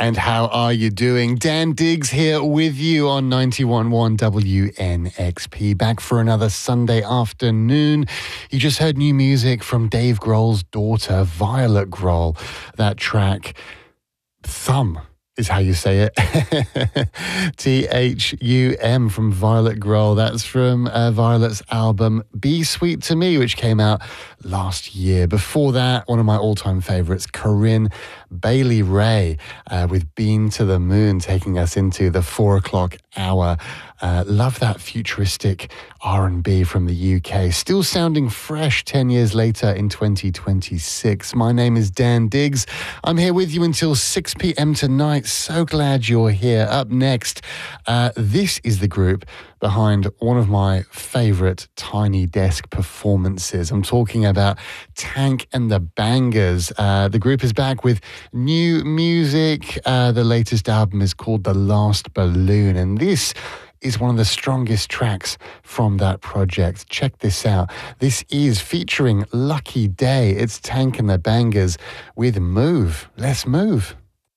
And how are you doing? Dan Diggs here with you on 91.1 WNXP. Back for another Sunday afternoon. You just heard new music from Dave Grohl's daughter, Violet Grohl. That track, Thumb, is how you say it. THUM from Violet Grohl. That's from Violet's album Be Sweet to Me, which came out last year. Before that, one of my all-time favorites, Corinne Bailey Rae with Been to the Moon, taking us into the 4 o'clock hour. Love that futuristic R&B from the UK. Still sounding fresh 10 years later in 2026. My name is Dan Diggs. I'm here with you until 6 p.m. tonight. So glad you're here. Up next, this is the group behind one of my favorite Tiny Desk performances. I'm talking about Tank and the Bangas. The group is back with new music. The latest album is called The Last Balloon, and this is one of the strongest tracks from that project. Check this out. This is featuring Lucky Day. It's Tank and the Bangas with Move. Let's move.